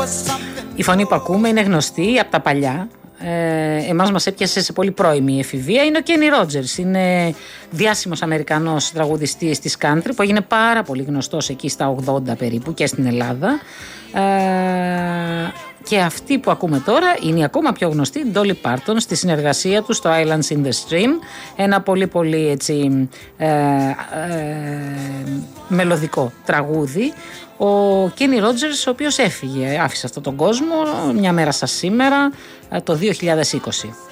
Η φωνή που ακούμε είναι γνωστή από τα παλιά. Εμάς μας έπιασε σε πολύ πρώιμη εφηβεία. Είναι ο Kenny Rogers. Είναι διάσημος Αμερικανός τραγουδιστής της country που έγινε πάρα πολύ γνωστός εκεί στα 80 περίπου και στην Ελλάδα. Και αυτή που ακούμε τώρα είναι η ακόμα πιο γνωστή Dolly Parton στη συνεργασία του στο Islands in the Stream, ένα πολύ πολύ έτσι μελωδικό τραγούδι. Ο Kenny Rogers, ο οποίος έφυγε, άφησε αυτόν τον κόσμο μια μέρα σαν σήμερα το 2020.